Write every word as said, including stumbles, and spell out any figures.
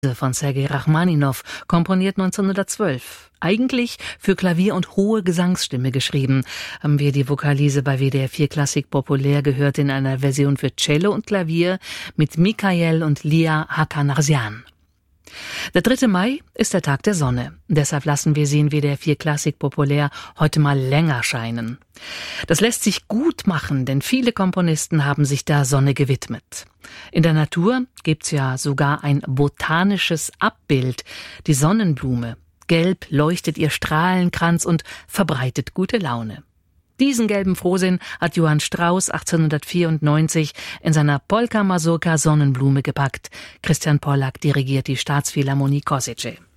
von Sergei Rachmaninow, komponiert neunzehnhundertzwölf. Eigentlich für Klavier und hohe Gesangsstimme geschrieben, haben wir die Vokalise bei W D R vier Klassik populär gehört in einer Version für Cello und Klavier mit Mikhail und Lia Hakanarsian. Der dritte Mai ist der Tag der Sonne. Deshalb lassen wir sie in W D R vier Klassik populär heute mal länger scheinen. Das lässt sich gut machen, denn viele Komponisten haben sich der Sonne gewidmet. In der Natur gibt's ja sogar ein botanisches Abbild, die Sonnenblume. Gelb leuchtet ihr Strahlenkranz und verbreitet gute Laune. Diesen gelben Frohsinn hat Johann Strauss achtzehnhundertvierundneunzig in seiner Polka Mazurka Sonnenblume gepackt. Christian Pollack dirigiert die Staatsphilharmonie Košice.